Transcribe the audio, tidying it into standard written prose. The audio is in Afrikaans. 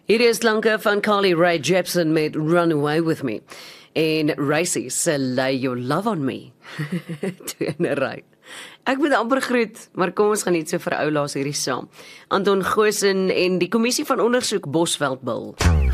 Hierdie is klanke van Carly Rae Jepsen met Run Away With Me. En Racy se Lay Your Love On Me. Twee in 'n ry. Ek moet amper groet, maar kom ons gaan net so vir ou laas hierdie saam. Anton Goosen en die kommissie van ondersoek Bosveldbil.